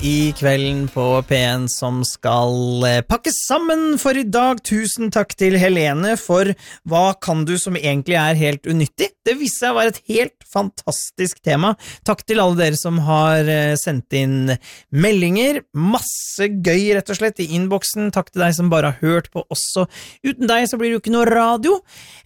I kvelden på P1 som skal pakkes sammen for I dag. Tusen takk til Helene for Hva kan du som egentlig helt unyttig? Det viste seg å være et helt fantastisk tema. Takk til alle dere som har sendt inn meldinger. Masse gøy rett og slett I innboksen. Takk til deg som bare har hørt på også. Uten deg så blir det jo ikke noe radio.